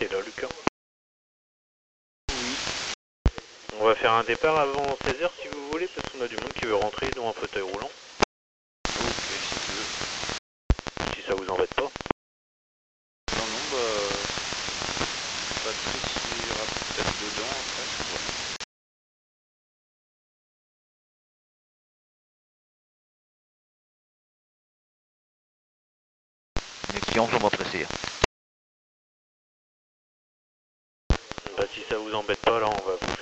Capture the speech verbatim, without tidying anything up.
t'es là, Lucas? Oui. On va faire un départ avant seize heures si vous voulez, parce qu'on a du monde qui veut rentrer dans un fauteuil roulant. Ok, si tu veux. Si ça vous embête pas. Non, non, bah... pas de soucis, il y aura peut-être dedans après. Ouais. Connexion, faut m'apprécier. Bah si ça vous embête pas, là on va vous